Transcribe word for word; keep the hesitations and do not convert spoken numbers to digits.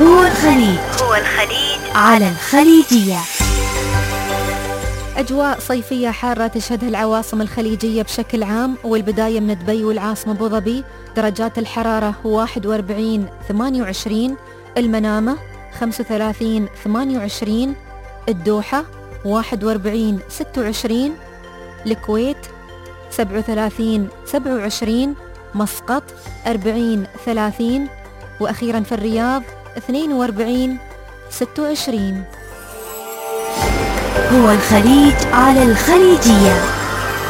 هو الخليج هو الخليج على الخليجية. أجواء صيفية حارة تشهدها العواصم الخليجية بشكل عام، والبداية من دبي والعاصمة أبو ظبي درجات الحرارة واحد وأربعين ثمانية وعشرين، المنامة خمسة وثلاثين ثمانية وعشرين، الدوحة واحد وأربعين ستة وعشرين، الكويت سبعة وثلاثين سبعة وعشرين، مسقط أربعين ثلاثين، وأخيرا في الرياض اثنين وأربعين ستة وعشرين. هو الخليج على الخليجية.